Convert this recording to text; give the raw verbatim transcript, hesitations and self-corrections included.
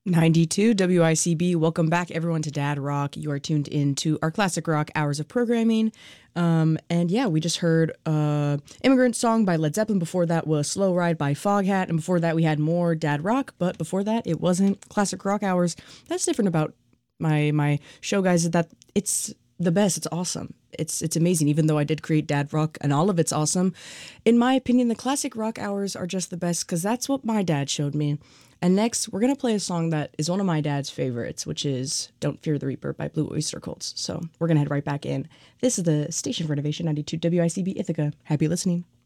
ninety-two W I C B. Welcome back, everyone, to Dad Rock. You are tuned in to our classic rock hours of programming. Um, and yeah, we just heard uh, Immigrant Song by Led Zeppelin. Before that was Slow Ride by Foghat. And before that, we had more Dad Rock. But before that, it wasn't classic rock hours. That's different about my my show, guys, is that it's the best. It's awesome. It's it's amazing. Even though I did create Dad Rock and all of it's awesome, in my opinion, the classic rock hours are just the best because that's what my dad showed me. And next, we're going to play a song that is one of my dad's favorites, which is Don't Fear the Reaper by Blue Oyster Cults. So we're going to head right back in. This is the station for Innovation ninety-two W I C B Ithaca. Happy listening.